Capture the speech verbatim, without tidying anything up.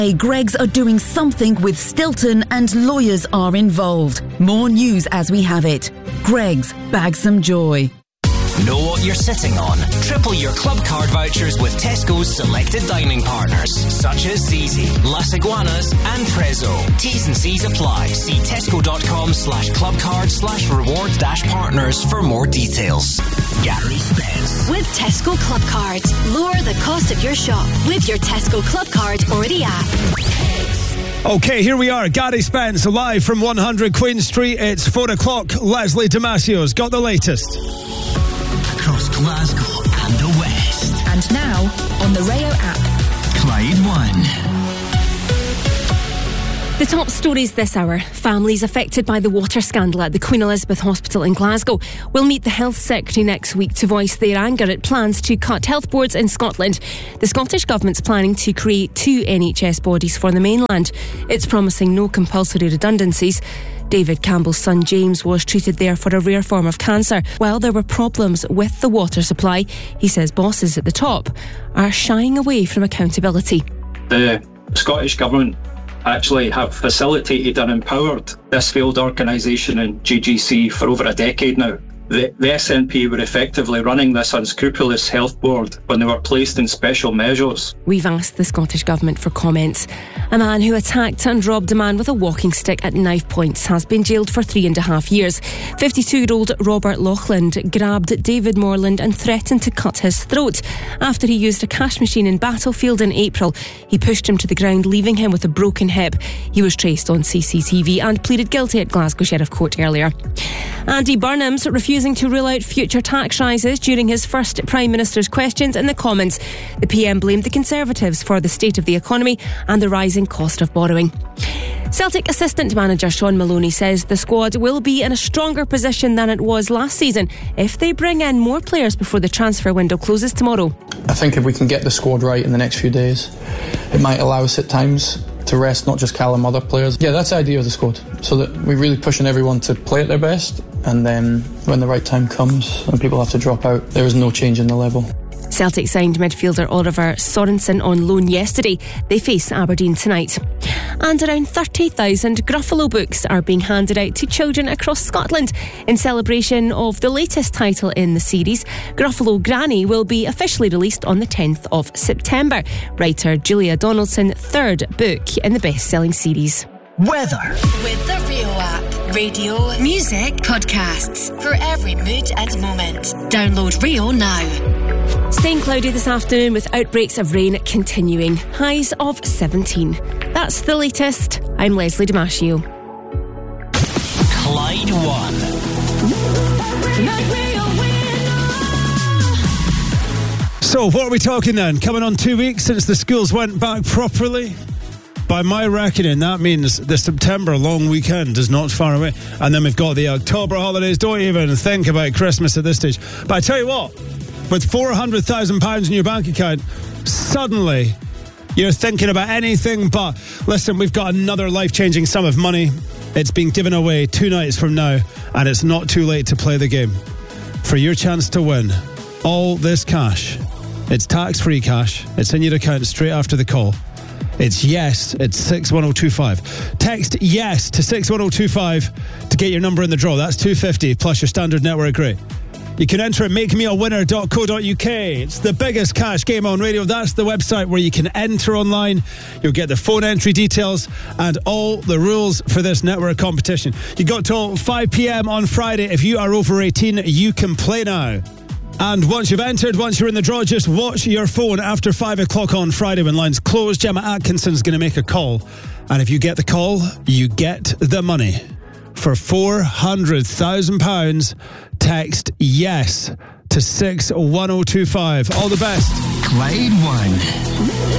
Hey, Greggs are doing something with Stilton and lawyers are involved. More news as we have it. Greggs, bag some joy. Know what you're sitting on? Triple your club card vouchers with Tesco's selected dining partners, such as Zizi, Las Iguanas and Prezzo. T's and C's apply. See tesco.com slash clubcard slash rewards dash partners for more details. Gary Spence. With Tesco Club Cards, lower the cost of your shop with your Tesco Club Card or the app. Okay, here we are. Gary Spence live from one hundred Queen Street. It's four o'clock. Leslie Damasio's got the latest. Across Glasgow and the West. And now, on the Rayo app. Clyde One. The top stories this hour. Families affected by the water scandal at the Queen Elizabeth Hospital in Glasgow will meet the Health Secretary next week to voice their anger at plans to cut health boards in Scotland. The Scottish Government's planning to create two N H S bodies for the mainland. It's promising no compulsory redundancies. David Campbell's son James was treated there for a rare form of cancer. While there were problems with the water supply, he says bosses at the top are shying away from accountability. The Scottish Government actually have facilitated and empowered this failed organisation in G G C for over a decade now. The, the S N P were effectively running this unscrupulous health board when they were placed in special measures. We've asked the Scottish Government for comments. A man who attacked and robbed a man with a walking stick at knife points has been jailed for three and a half years. fifty-two-year-old Robert Lauchland grabbed David Morland and threatened to cut his throat. After he used a cash machine in Battlefield in April, he pushed him to the ground, leaving him with a broken hip. He was traced on C C T V and pleaded guilty at Glasgow Sheriff Court earlier. Andy Burnham's refusing to rule out future tax rises during his first Prime Minister's questions in the Commons. The P M blamed the Conservatives for the state of the economy and the rising cost of borrowing. Celtic assistant manager Sean Maloney says the squad will be in a stronger position than it was last season if they bring in more players before the transfer window closes tomorrow. I think if we can get the squad right in the next few days, it might allow us at times to rest not just Callum, other players. Yeah, that's the idea of the squad, so that we're really pushing everyone to play at their best, and then when the right time comes and people have to drop out, there is no change in the level. Celtic signed midfielder Oliver Sorensen on loan yesterday. They face Aberdeen tonight. And around thirty thousand Gruffalo books are being handed out to children across Scotland in celebration of the latest title in the series. Gruffalo Granny will be officially released on the tenth of September. Writer Julia Donaldson, third book in the best-selling series. Weather. With the Rio app. Radio, music, podcasts. For every mood and moment. Download Rio now. Staying cloudy this afternoon with outbreaks of rain continuing. Highs of seventeen. That's the latest. I'm Leslie Damasio. Clyde One. So, what are we talking then? Coming on two weeks since the schools went back properly? By my reckoning, that means the September long weekend is not far away. And then we've got the October holidays. Don't even think about Christmas at this stage. But I tell you what, with four hundred thousand pounds in your bank account, suddenly you're thinking about anything but, listen, we've got another life-changing sum of money. It's being given away two nights from now, and it's not too late to play the game. For your chance to win all this cash, it's tax-free cash. It's in your account straight after the call. It's yes, it's six one oh two five. Text yes to six one oh two five to get your number in the draw. That's two hundred fifty plus your standard network rate. You can enter at make me a winner dot co dot uk. It's the biggest cash game on radio. That's the website where you can enter online. You'll get the phone entry details and all the rules for this network competition. You got till five p.m. on Friday. If you are over eighteen, you can play now. And once you've entered, once you're in the draw, just watch your phone after five o'clock on Friday when lines close. Gemma Atkinson's going to make a call. And if you get the call, you get the money. For four hundred thousand pounds, text yes to six one oh two five. All the best. Clyde One.